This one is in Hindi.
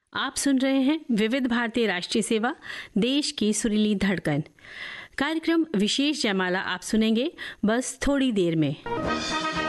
आप सुन रहे हैं विविध भारतीय राष्ट्रीय सेवा, देश की सुरीली धड़कन। कार्यक्रम विशेष जयमाला आप सुनेंगे बस थोड़ी देर में।